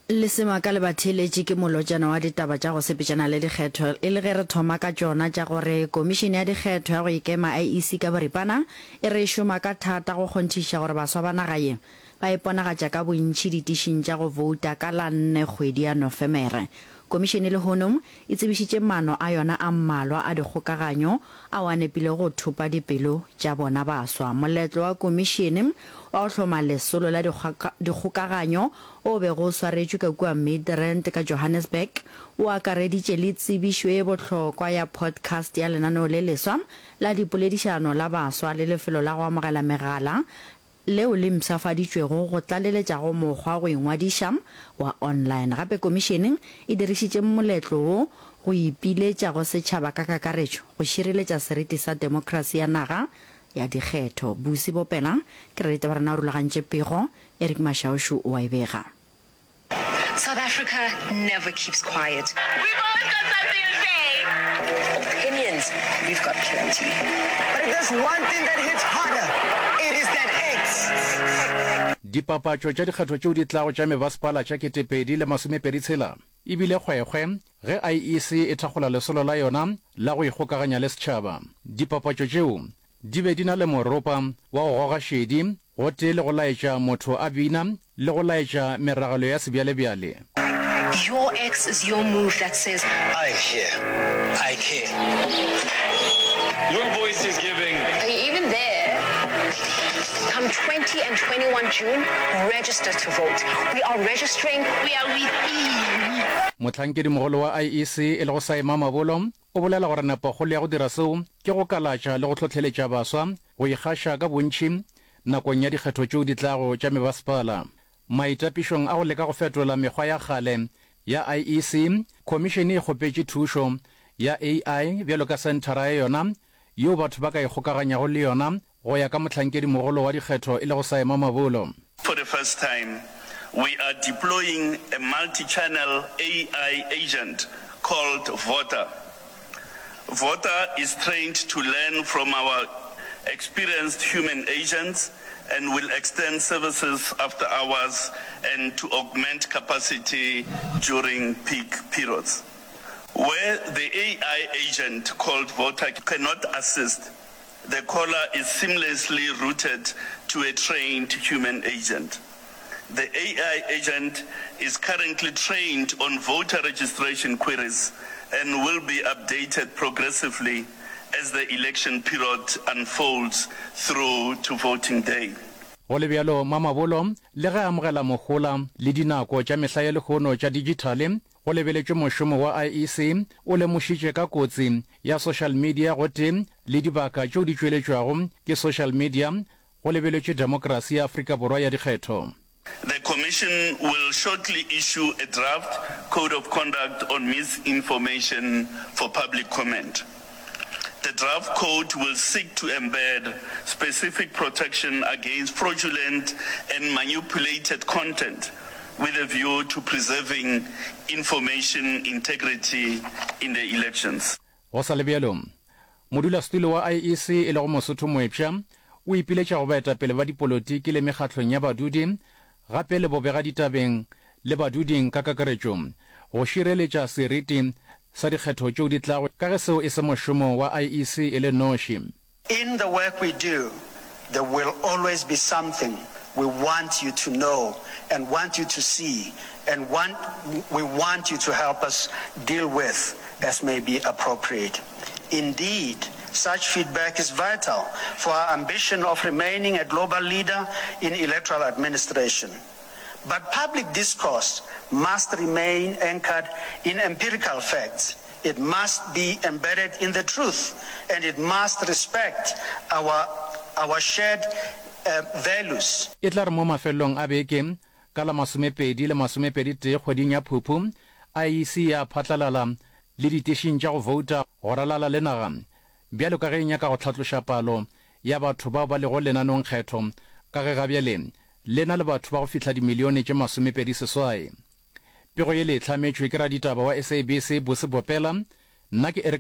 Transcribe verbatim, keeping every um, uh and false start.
le semaka le batheletše ke molojana wa ditaba tša go sepetšana le dikgetho e le ge re thoma ka tšona tša gore komišene ya dikgetho ya go ikema I E C ka boripana e re šoma ka thata go kgonthiša gore baswa ba naga ye ba iponagatša ka bontši ditišing tša go vouta ka la nne kgwedi ya Nofemere. Komišene le honong e tsebišitše maano a yona a mmalwa a dikgokaganyo a o a nepile go thupa dipelo tša bona baswa. Moletlo wa komišene wa go hloma lesolo la dikgokaganyo o be go swaretšwe ka kua Midrand ka Johannesburg o akareditše le tsebišo e bohlokwa ya podcast ya lenaneo le leswa la dipoledišano la baswa le lefelo la go amogela megala leo le msafaditšwego go tlaleletša go mokgwa go ingwadiša wa online. Gape komišene e dirišitše moletlo wo go ipiletša go setšhaba ka kakaretšo go šireletša seriti sa demokrasi ya naga ya dikgetho. Busi Bopela ke re ditaba rena o rulagantše pego Eric Mashaušu o a e bega. South Africa never keeps quiet. We've always got something to say. Opinions, we've got plenty. But if there's one thing that hits harder, it is that X. Dipapatšo tša dikgetho tšeo di tlago tša mebaspala tša ketepedi le masomepedi tshela ebile kgwekgwe ge I E C e thakgola lesolo la yona la go ikgokaganya le setšhaba. Dipapatšo tšeo di be di na le moropa wa go goga šedi go tee le go laetša motho a bina le go laetša meragelo ya sebjalebjale. Your X is your move that says, I'm here. I care. Your voice is giving. are you even there? Come twentieth and twenty-first of June, register to vote. We are registering. We are with you. Motlhankedi mogolo wa I E C e le go Saema Mabolo o bolela gore napagolo ya go dira seo ke go kalatša le go tlhotlheletša baswa go ikgaša ka bontši nakong ya dikgetho tšeo di tlago tša mebaspala. Maitapišong a go leka go fetola mekgwa ya kgale ya I E C, komišene e kgopetše thušo ya A I bjalo ka senthara ya yona yo batho ba ka ikgokaganyago le yona go ya ka motlhankedi mogolo wa dikgetho e le go Saema Mabolo. For the first time, we are deploying a multi-channel A I agent called Voter. Voter is trained to learn from our experienced human agents and will extend services after hours and to augment capacity during peak periods. Where the A I agent called Voter cannot assist, the caller is seamlessly routed to a trained human agent. The A I agent is currently trained on voter registration queries and will be updated progressively as the election period unfolds through to voting day. Go le bjalo Mamabolo le ge amogela mogola le dinako tša mehla ya lekgono tša digitale go lebeletšwe mošomo wa I E C o lemošitše ka kotsi ya social media go tee le dibaka tšeo di tšweletšwago ke social media go lebeletšwe demokrasi ya Afrika Borwa ya dikgetho. The Commission will shortly issue a draft code of conduct on misinformation for public comment. The draft code will seek to embed specific protection against fraudulent and manipulated content with a view to preserving information integrity in the elections. Go sa le bjalo modulasetulo wa I E C e le go Mosotho Moepša o ipiletša go baetapele ba dipolotiki le mekgatlong ya badudi gape le bobega ditabeng le baduding ka kakaretšo go šireletša seriti sa dikgetho tšeo di tlago ka ge seo e se mošomo wa I E C e le noši. In the work we do, there will always be something we want you to know and want you to see and want, we want you to help us deal with as may be appropriate. Indeed, such feedback is vital for our ambition of remaining a global leader in electoral administration. But public discourse must remain anchored in empirical facts. It must be embedded in the truth, and it must respect our, our shared uh, values. E tla re mo mafelong a beke ka la masomepedi le masomepedi tee kgweding ya Phuphu I E C ya phatlalala le ditešeng tša go vouta go ralala le naga bjalo ka ge e nyaka go tlhatloša palo ya batho bao ba lego lenanong kgetho ka ge gabjale le na le batho ba go fihla dimilione tše masomepedi seswai. Pego ye le hlametšwe ke raditaba wa S A B C Busi Bopela nna ke